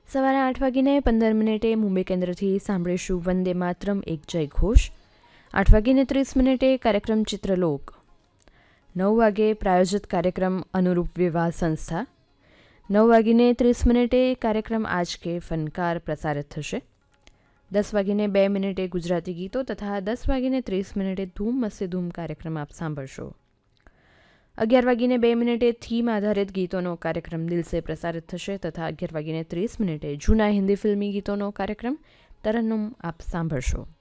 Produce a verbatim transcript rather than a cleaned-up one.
સવારે આઠ વાગીને પંદર મિનિટે મુંબઈ કેન્દ્રથી સાંભળીશું વંદે માતરમ એક જય ઘોષ. આઠ વાગીને ત્રીસ મિનિટે કાર્યક્રમ ચિત્રલોક. નવ વાગે પ્રાયોજિત કાર્યક્રમ અનુરૂપ વિવાહ સંસ્થા. નવ વાગીને ત્રીસ મિનિટે કાર્યક્રમ આજ કે ફનકાર પ્રસારિત થશે. દસ વાગીને બે મિનિટે ગુજરાતી ગીતો તથા દસ વાગીને ત્રીસ મિનિટે ધૂમ મસ્તી ધૂમ કાર્યક્રમ આપ સાંભળશો. અગિયાર વાગીને બે મિનિટે થીમ આધારિત ગીતોનો કાર્યક્રમ દિલસે પ્રસારિત થશે તથા અગિયાર વાગીને ત્રીસ મિનિટે જૂના હિન્દી ફિલ્મી ગીતોનો કાર્યક્રમ તરન્નુમ આપ સાંભળશો.